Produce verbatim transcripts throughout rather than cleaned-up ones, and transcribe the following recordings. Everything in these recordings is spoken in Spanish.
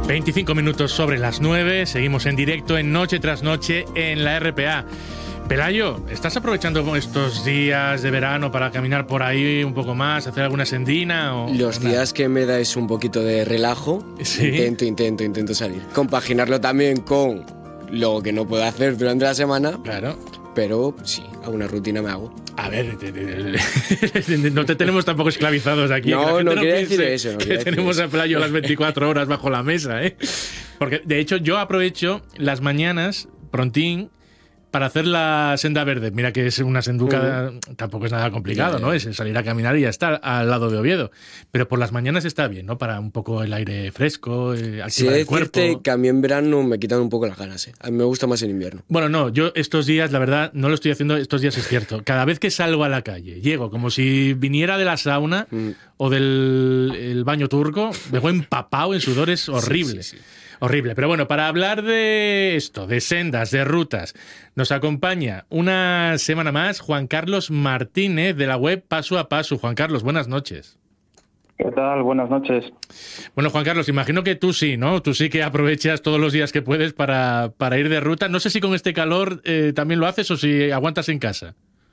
veinticinco minutos sobre las nueve, seguimos en directo en Noche tras Noche en la R P A. Pelayo, ¿estás aprovechando estos días de verano para caminar por ahí un poco más, hacer alguna sendina? O, Los o días que me dais un poquito de relajo, ¿Sí? intento, intento, intento salir. Compaginarlo también con lo que no puedo hacer durante la semana. Claro. Pero sí, alguna rutina me hago. A ver, te, te, te, no te tenemos tampoco esclavizados aquí. No, que no no quiere decir eso. No que tenemos a Pelayo las veinticuatro horas bajo la mesa, ¿eh? Porque, de hecho, yo aprovecho las mañanas, prontín, para hacer la senda verde. Mira que es una senduca, uh-huh. tampoco es nada complicado, yeah, ¿no? Es salir a caminar y ya está, al lado de Oviedo. Pero por las mañanas está bien, ¿no? Para un poco el aire fresco, eh, activar sí, el cuerpo. Sí, que a mí en verano me quitan un poco las ganas, ¿eh? A mí me gusta más en invierno. Bueno, no, yo estos días, la verdad, no lo estoy haciendo, estos días es cierto. Cada vez que salgo a la calle, llego como si viniera de la sauna mm. o del el baño turco, me voy empapado en sudores, horrible. Sí, sí, sí. Horrible. Pero bueno, para hablar de esto, de sendas, de rutas, nos acompaña una semana más Juan Carlos Martínez de la web Paso a Paso. Juan Carlos, buenas noches. ¿Qué tal? Buenas noches. Bueno, Juan Carlos, imagino que tú sí, ¿no? Tú sí que aprovechas todos los días que puedes para, para ir de ruta. No sé si con este calor eh, también lo haces o si aguantas en casa.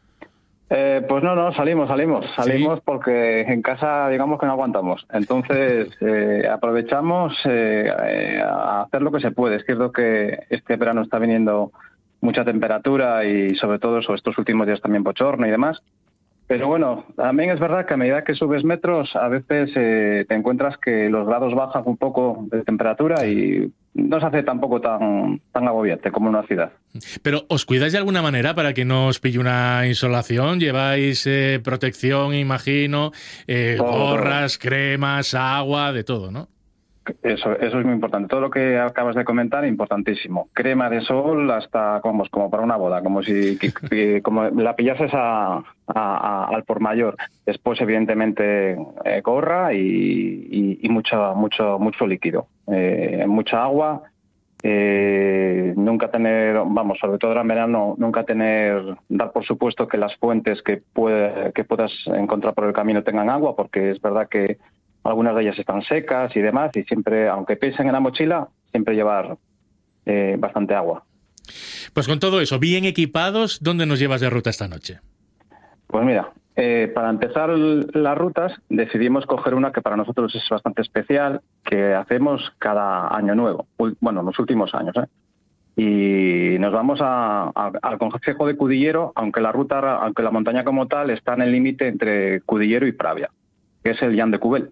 Eh, pues no, no, salimos, salimos. Salimos ¿Sí? Porque en casa digamos que no aguantamos. Entonces eh, aprovechamos eh, eh, a hacer lo que se puede. Es cierto que este verano está viniendo mucha temperatura y sobre todo eso, estos últimos días también bochorno y demás. Pero bueno, también es verdad que a medida que subes metros, a veces eh, te encuentras que los grados bajan un poco de temperatura y no se hace tampoco tan, tan agobiante como en una ciudad. Pero ¿os cuidáis de alguna manera para que no os pille una insolación? ¿Lleváis eh, protección, imagino, eh, gorras, cremas, agua, de todo, no? Eso, eso es muy importante. Todo lo que acabas de comentar, importantísimo. Crema de sol hasta como, como para una boda, como si que, que, como la pillases a, a, a, al por mayor. Después, evidentemente, eh, gorra y, y, y mucho, mucho, mucho líquido. Eh, mucha agua. Eh, nunca tener, vamos, sobre todo en verano, nunca tener, dar por supuesto que las fuentes que, puede, que puedas encontrar por el camino tengan agua, porque es verdad que algunas de ellas están secas y demás, y siempre, aunque pesen en la mochila, siempre llevar eh, bastante agua. Pues con todo eso, bien equipados, ¿dónde nos llevas de ruta esta noche? Pues mira, eh, para empezar las rutas, decidimos coger una que para nosotros es bastante especial, que hacemos cada año nuevo, bueno, en los últimos años, ¿eh? Y nos vamos a, a, al concejo de Cudillero, aunque la ruta, aunque la montaña como tal está en el límite entre Cudillero y Pravia, que es el Llan de Cubel.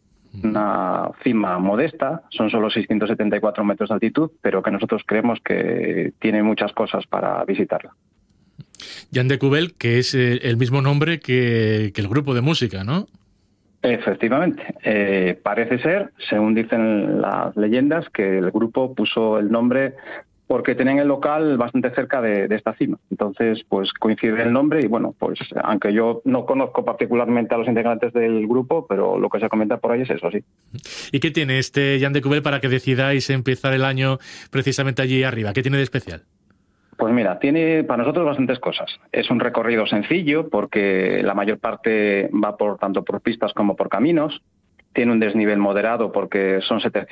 Una cima modesta, son solo seiscientos setenta y cuatro metros de altitud, pero que nosotros creemos que tiene muchas cosas para visitarla. Llan de Cubel, que es el mismo nombre que, que el grupo de música, ¿no? Efectivamente. Eh, parece ser, según dicen las leyendas, que el grupo puso el nombre porque tenían el local bastante cerca de, de esta cima. Entonces, pues coincide el nombre y bueno, pues aunque yo no conozco particularmente a los integrantes del grupo, pero lo que se comenta por ahí es eso, sí. ¿Y qué tiene este Llan de Cubel para que decidáis empezar el año precisamente allí arriba? ¿Qué tiene de especial? Pues mira, tiene para nosotros bastantes cosas. Es un recorrido sencillo porque la mayor parte va por tanto por pistas como por caminos. Tiene un desnivel moderado porque son setecientos